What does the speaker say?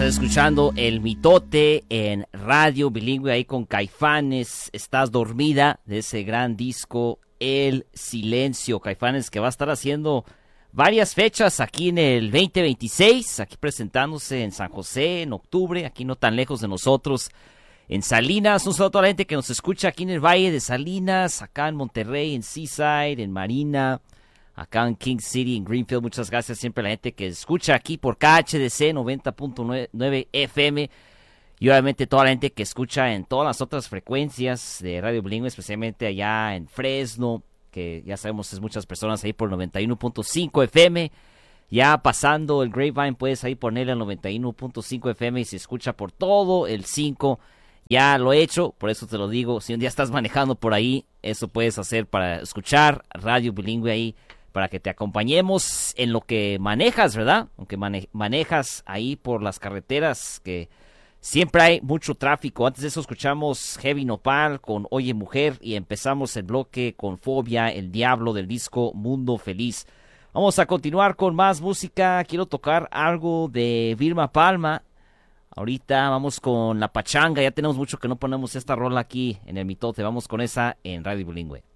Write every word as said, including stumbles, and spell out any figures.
Estás escuchando El Mitote en Radio Bilingüe ahí con Caifanes, Estás Dormida, de ese gran disco El Silencio. Caifanes que va a estar haciendo varias fechas aquí en el veinte veintiséis, aquí presentándose en San José en octubre, aquí no tan lejos de nosotros, en Salinas. Un saludo a toda la gente que nos escucha aquí en el Valle de Salinas, acá en Monterrey, en Seaside, en Marina, acá en King City, en Greenfield. Muchas gracias siempre a la gente que escucha aquí por K H D C noventa punto nueve F M y obviamente toda la gente que escucha en todas las otras frecuencias de Radio Bilingüe, especialmente allá en Fresno, que ya sabemos es muchas personas ahí por noventa y uno punto cinco F M. Ya pasando el Grapevine puedes ahí ponerle al noventa y uno punto cinco F M y se escucha por todo el cinco. Ya lo he hecho, por eso te lo digo, si un día estás manejando por ahí, eso puedes hacer para escuchar Radio Bilingüe ahí, para que te acompañemos en lo que manejas, ¿verdad? Aunque mane- manejas ahí por las carreteras, que siempre hay mucho tráfico. Antes de eso escuchamos Heavy Nopal con Oye Mujer y empezamos el bloque con Fobia, el Diablo del disco Mundo Feliz. Vamos a continuar con más música. Quiero tocar algo de Vilma Palma. Ahorita vamos con La Pachanga. Ya tenemos mucho que no ponemos esta rola aquí en el Mitote. Vamos con esa en Radio Bilingüe.